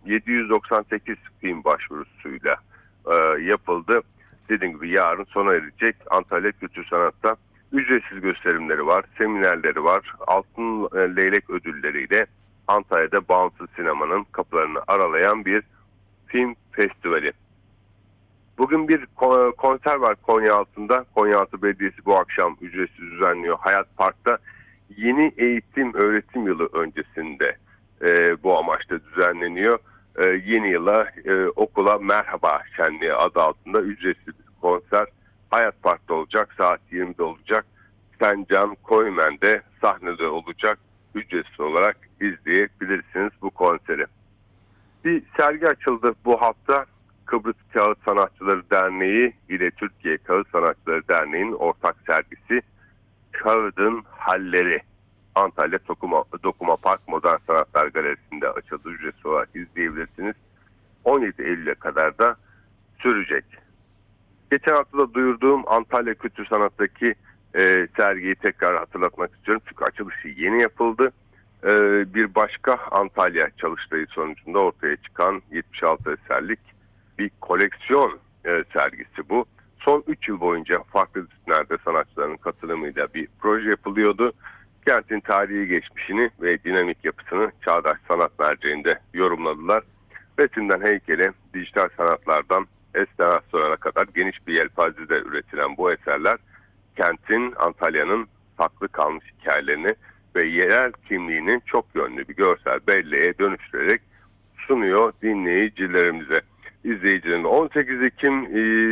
798 film başvurusuyla yapıldı. Dediğim gibi yarın sona erecek. Antalya Kültür Sanat'ta ücretsiz gösterimleri var, seminerleri var. Altın Leylek ödülleriyle Antalya'da bağımsız sinemanın kapılarını aralayan bir film festivali. Bugün bir konser var Konyaaltı'nda. Konyaaltı Belediyesi bu akşam ücretsiz düzenliyor. Hayat Park'ta yeni eğitim öğretim yılı öncesinde bu amaçla düzenleniyor. Yeni yıla okula merhaba şenliği adı altında ücretsiz bir konser Hayat Park'ta olacak. Saat 20'de olacak. Sencan Koymen'de sahnede olacak. Ücretsiz olarak izleyebilirsiniz bu konseri. Bir sergi açıldı bu hafta. Kıbrıs Kağıt Sanatçıları Derneği ile Türkiye Kağıt Sanatçıları Derneği'nin ortak sergisi Kağıdın Halleri. Antalya Dokuma Park Modern Sanatlar Galerisi'nde açıldı. Ücretsiz olarak izleyebilirsiniz. 17 Eylül'e kadar da sürecek. Geçen hafta da duyurduğum Antalya Kültür Sanat'taki sergiyi tekrar hatırlatmak istiyorum. Çünkü açılışı yeni yapıldı. Bir başka Antalya çalıştayı sonucunda ortaya çıkan 76 eserlik bir koleksiyon sergisi bu. Son 3 yıl boyunca farklı disiplinlerde sanatçıların katılımıyla bir proje yapılıyordu. Kentin tarihi geçmişini ve dinamik yapısını çağdaş sanat merceğinde yorumladılar. Resimden heykele, dijital sanatlardan enstalasyona kadar geniş bir yelpazede üretilen bu eserler kentin, Antalya'nın saklı kalmış hikayelerini ve yerel kimliğini çok yönlü bir görsel belleğe dönüştürerek sunuyor dinleyicilerimize. İzleyicilerin 18 Ekim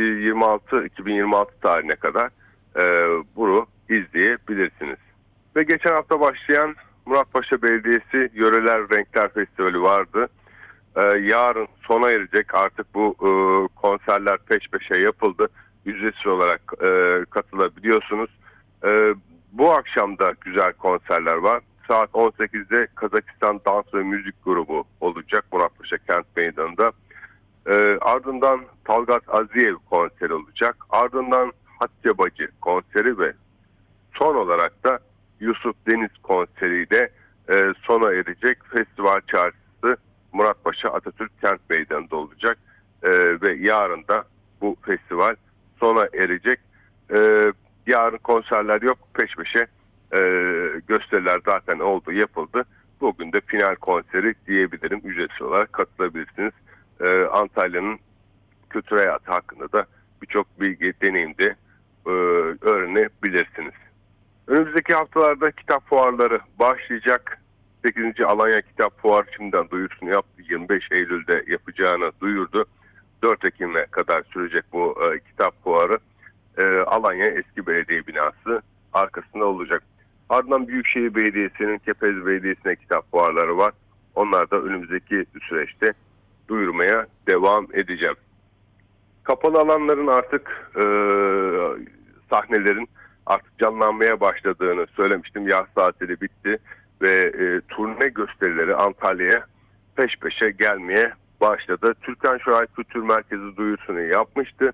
2026 tarihine kadar bunu izleyebilirsiniz. Ve geçen hafta başlayan Muratpaşa Belediyesi Yöreler Renkler Festivali vardı. Yarın sona erecek, artık bu konserler peş peşe yapıldı. Ücretsiz olarak katılabiliyorsunuz. Bu akşam da güzel konserler var. Saat 18'de Kazakistan Dans ve Müzik Grubu olacak Muratpaşa Kent Meydanı'nda. Ardından Talgat Aziyev konseri olacak. Ardından Hatice Bacı konseri ve son olarak da Yusuf Deniz konseriyle sona erecek. Festival çağrısı Muratpaşa Atatürk Kent Meydanı'nda olacak. Ve yarın da bu festival sona erecek. Yarın konserler yok, peş peşe gösteriler zaten oldu, yapıldı. Bugün de final konseri diyebilirim. Ücretsiz olarak katılabilirsiniz. Antalya'nın kültür hayatı hakkında da birçok bilgi, deneyim de öğrenebilirsiniz. Önümüzdeki haftalarda kitap fuarları başlayacak. 8. Alanya Kitap Fuarı şimdiden duyurusunu yaptı. 25 Eylül'de yapacağını duyurdu. 4 Ekim'e kadar sürecek bu kitap fuarı. Alanya Eski Belediye Binası arkasında olacak. Ardından Büyükşehir Belediyesi'nin Kepez Belediyesi'ne kitap fuarları var. Onlar da önümüzdeki süreçte duyurmaya devam edeceğim. Kapalı alanların artık sahnelerin artık canlanmaya başladığını söylemiştim. Yaz tatili bitti ve turne gösterileri Antalya'ya peş peşe gelmeye başladı. Türkan Şoray Kültür Merkezi duyurusunu yapmıştı.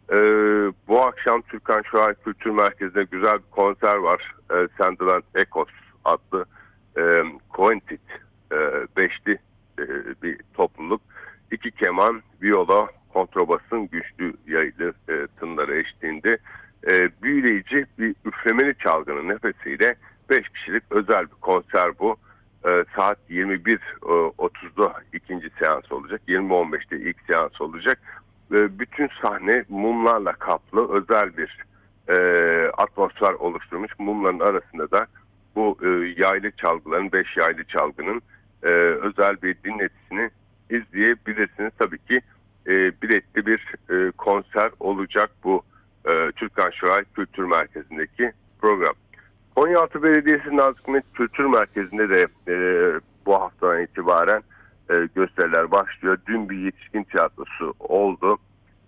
Bu akşam Türkan Şoray Kültür Merkezi'nde güzel bir konser var. Sandland Echoes adlı Quintet beşli bir topluluk. 2 keman, viola, kontrabasın güçlü yaylı tınları eşliğinde büyüleyici bir üflemeli çalgının nefesiyle 5 kişilik özel bir konser bu. Saat 21.30'da ikinci seans olacak. 20.15'te ilk seans olacak. Bütün sahne mumlarla kaplı özel bir atmosfer oluşturmuş. Mumların arasında da bu yaylı çalgıların, 5 yaylı çalgının özel bir dinletisini izleyebilirsiniz. Tabii ki biletli bir konser olacak bu Türkan Şoray Kültür Merkezi'ndeki program. Konyaaltı Belediyesi Nazım Hikmet Kültür Merkezi'nde de bu haftadan itibaren gösteriler başlıyor. Dün bir yetişkin tiyatrosu oldu.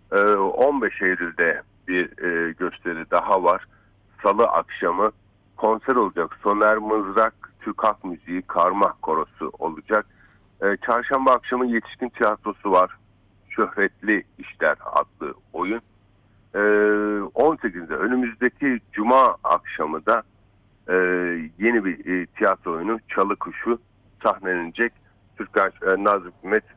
15 Eylül'de bir gösteri daha var. Salı akşamı konser olacak. Soner Mızrak Türk Halk Müziği Karma Korosu olacak. Çarşamba akşamı yetişkin tiyatrosu var. Şöhretli İşler adlı oyun. 18'de önümüzdeki Cuma akşamı da yeni bir tiyatro oyunu Çalı Kuşu sahnelenecek. Nazım Hikmet